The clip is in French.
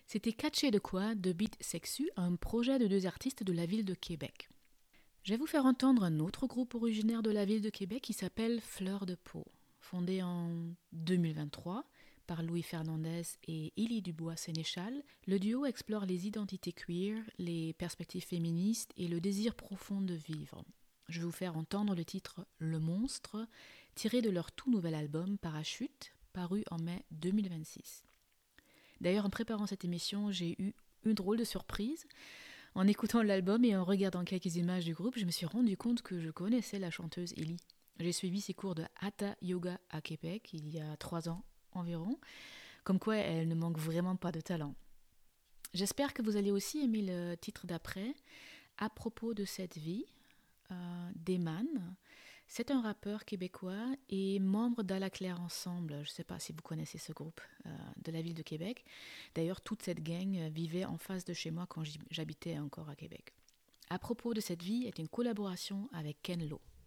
C'était Catché de quoi de Beat Sexu, un projet de deux artistes de la ville de Québec. Je vais vous faire entendre un autre groupe originaire de la ville de Québec qui s'appelle Fleur de Peau. Fondé en 2023 par Louis Fernandez et Élie Dubois-Sénéchal, le duo explore les identités queer, les perspectives féministes et le désir profond de vivre. Je vais vous faire entendre le titre Le Monstre, tiré de leur tout nouvel album Parachute, paru en mai 2026. D'ailleurs, en préparant cette émission, j'ai eu une drôle de surprise. En écoutant l'album et en regardant quelques images du groupe, je me suis rendu compte que je connaissais la chanteuse Ellie. J'ai suivi ses cours de Hatha Yoga à Québec il y a 3 ans environ, comme quoi elle ne manque vraiment pas de talent. J'espère que vous allez aussi aimer le titre d'après, À propos de cette vie, d'Eman. C'est un rappeur québécois et membre d'Ala Claire Ensemble. Je ne sais pas si vous connaissez ce groupe de la ville de Québec. D'ailleurs, toute cette gang vivait en face de chez moi quand j'habitais encore à Québec. À propos de cette vie est une collaboration avec Ken Lo.